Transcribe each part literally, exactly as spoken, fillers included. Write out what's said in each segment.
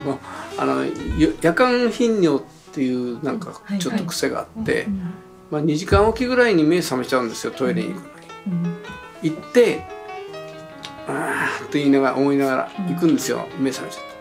まあ、あの夜間頻尿っていうなんかちょっと癖があって、まあ、にじかんおきぐらいに目覚めちゃうんですよ、トイレに行くのに。行って「ああ」と言いながら思いながら行くんですよ、目覚めちゃって。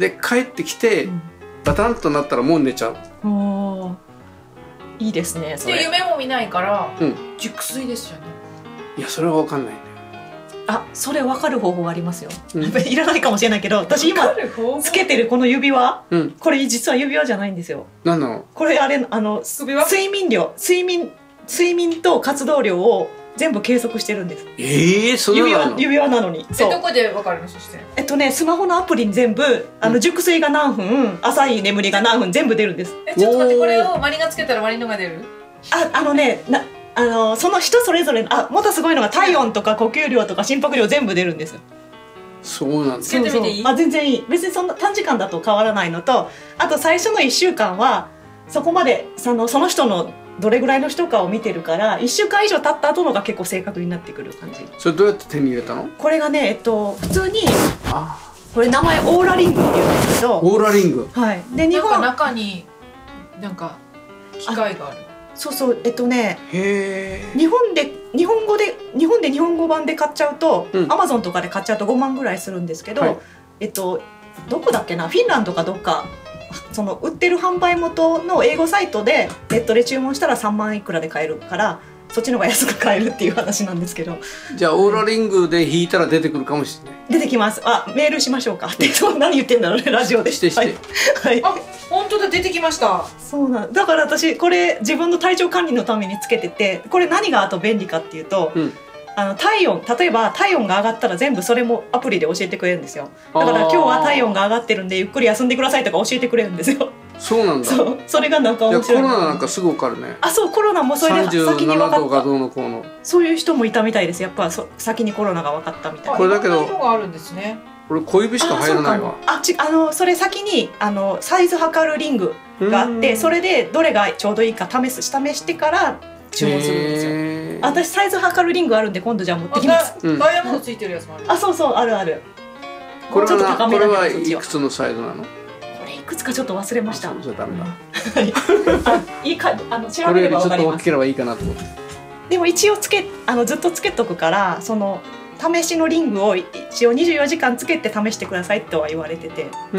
で帰ってきてバタンとなったらもう寝ちゃう。 いいですねそれ。 で夢も見ないから、 うん、 熟睡ですよね。 いやそれは分かんないんだよ。 あ、それ分かる方法ありますよ。うん、いらないかもしれないけど、私今つけてるこの指輪、うん、これ実は指輪じゃないんですよ。 何なの？ これあれあの睡眠量、睡眠睡眠と活動量を全部計測してるんです。 ええー、そんなの？ 指輪指輪なのに。 え、どこで分かるの？そしてえっとね、スマホのアプリに全部あの熟睡が何分、浅い眠りが何分全部出るんです。 え、ちょっと待って、これをマリがつけたらマリのが出る？ あ、あのね、なあのその人それぞれ、あ、もっとすごいのが体温とか呼吸量とか心拍量全部出るんです。 そうなんです。 つけてみていい？ あ、全然いい。別にそんな短時間だと変わらないのと、あと最初のいっしゅうかんはそこまでそのその人のどれぐらいの人かを見てるから、いっしゅうかん以上経った後のが結構正確になってくる感じ。 それどうやって手に入れたの？これがね、えっと普通に、あ、これ名前オーラリングっていうんですけど。 オーラリング。 はい。で日本中になんか機械がある。 そうそう、えっとね、 へ日本で日本語で日本で日本語版で買っちゃうと、アマゾンとかで買っちゃうとごまんぐらいするんですけど、はい、えっとどこだっけな、フィンランドかどっかその売ってる販売元の英語サイトでネットで注文したらさんまんいくらで買えるから、そっちの方が安く買えるっていう話なんですけど。 じゃあオーラリングで引いたら出てくるかもしれない。 出てきます。あ、メールしましょうかって。何言ってんだろうね、ラジオで。 してして、 はい、 あ、本当だ、出てきました。 そうなんだから私これ自分の体調管理のためにつけてて、これ何があと便利かっていうと、うん、あの体温、例えば体温が上がったら全部それもアプリで教えてくれるんですよ。だから今日は体温が上がってるんでゆっくり休んでくださいとか教えてくれるんですよ。 そうなんだ。 そう、それがなんか面白い。 コロナなんかすぐ分かるね。 あ、そう、コロナもそれで先に分かった。 さんじゅうななどがどうのこうの。 そういう人もいたみたいです。やっぱそ先にコロナが分かったみたいな。 これだけど。 色があるんですね。 これ小指しか入らないわ。 あ、ち、あのそれ先にあのサイズ測るリングがあって、それでどれがちょうどいいか試す試してから注文するんですよ。私サイズ測るリングあるんで今度じゃあ持ってきます。 ダイヤモンドついてるやつもある。 あ、そうそう、あるある。 これはこれはいくつのサイズなの？ いくつかちょっと忘れました。 じゃダメだ。 あ、いいか、あの調べればわかります。 これよりちょっと大きければいいかなと思って。 でも一応つけ、あのずっとつけとくから、その試しのリングを一応にじゅうよじかんつけて試してくださいとは言われてて。うん。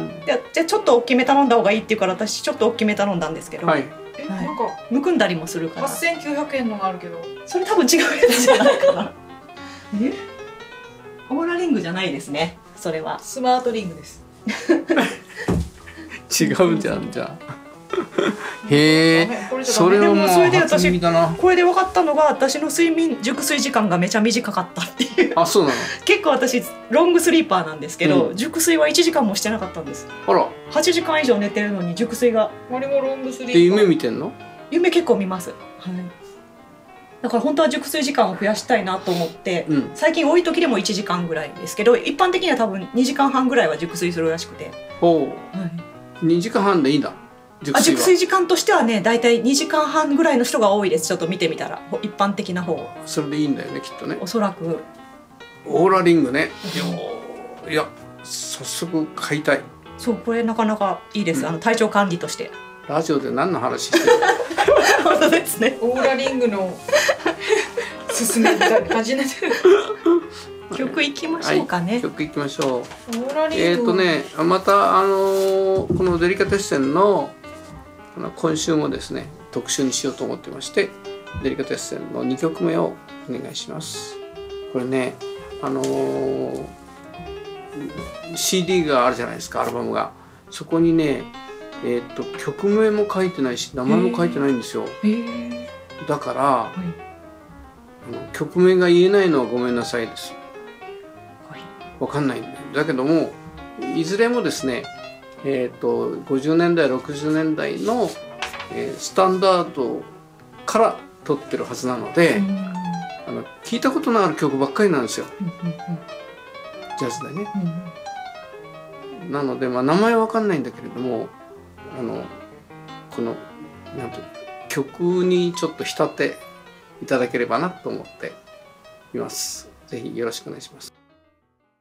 じゃじゃちょっと大きめ頼んだ方がいいっていうから、私ちょっと大きめ頼んだんですけど。はい。なんかむくんだりもするから。 はっせんきゅうひゃくえんのがあるけど。 それ多分違うやつじゃないかな。え？オーラリングじゃないですね。それは。 スマートリングです。 違うじゃんじゃあ。へえ、それはもうそれで私初耳だな。 これで分かったのが、私の睡眠熟睡時間がめちゃ短かったっていう。 あ、そうなの。 結構私ロングスリーパーなんですけど、うん、熟睡はいちじかんもしてなかったんです。 あら。 はちじかん以上寝てるのに熟睡が。 あれもロングスリーパー。 で夢見てんの？ 夢結構見ます。はい。だから本当は熟睡時間を増やしたいなと思って、うん、最近多い時でもいちじかんぐらいですけど、一般的には多分にじかんはんぐらいは熟睡するらしくて。 ほう。はい。にじかんはんでいいんだ。 あ、熟睡時間としてはね、だいたいにじかんはんぐらいの人が多いです。ちょっと見てみたら、一般的な方。 それでいいんだよね、きっとね。 おそらく。 オーラリングね。いや、早速買いたい。 そう、これなかなかいいです。うん、あの体調管理として。 ラジオで何の話してる？ 本当ですね。 オーラリングの進めみたいな感じになってる。 曲いきましょうかね。 はい、曲いきましょう。えっとね、またあのー、このデリカテッセンの今週もですね特集にしようと思ってまして、デリカテッセンのにきょくめをお願いします。これね、あのー、シーディー があるじゃないですか、アルバムが。そこにね、えー、っと曲名も書いてないし名前も書いてないんですよ。だから、はい、あの曲名が言えないのはごめんなさいです。わかんないんだよ。だけどもいずれもですね、えー、とごじゅうねんだいろくじゅうねんだいの、えー、スタンダードから撮ってるはずなので、あの聞いたことのある曲ばっかりなんですよ、ジャズでね。なので、まあ、名前はわかんないんだけれども、あのこのなんて曲にちょっと浸っていただければなと思っています。ぜひよろしくお願いします。